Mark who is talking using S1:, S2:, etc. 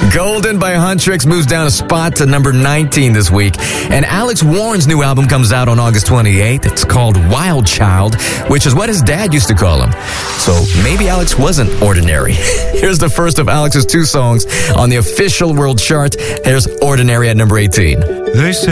S1: Golden by Huntrix moves down a spot to number 19 this week. And Alex Warren's new album comes out on August 28th. It's called Wild Child, which is what his dad used to call him. So maybe Alex wasn't ordinary. Here's the first of Alex's 2 songs on the official world chart. Here's Ordinary at number 18.
S2: They say